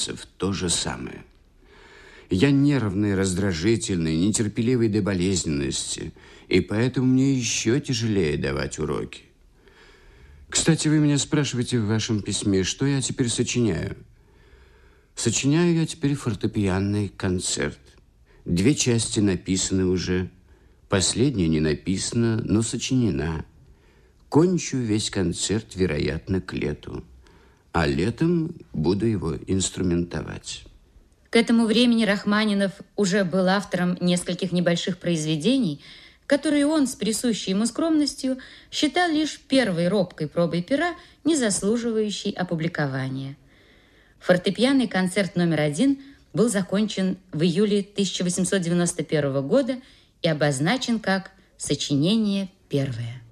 Зайцев то же самое. Я нервный, раздражительный, нетерпеливый до болезненности, и поэтому мне еще тяжелее давать уроки. Кстати, вы меня спрашиваете в вашем письме, что я теперь сочиняю. Сочиняю я теперь фортепианный концерт. 2 части написаны уже, последняя не написана, но сочинена. Кончу весь концерт, вероятно, к лету, а летом буду его инструментовать. К этому времени Рахманинов уже был автором нескольких небольших произведений, которые он с присущей ему скромностью считал лишь первой робкой пробой пера, не заслуживающей опубликования. Фортепианный концерт номер 1 был закончен в июле 1891 года и обозначен как сочинение первое.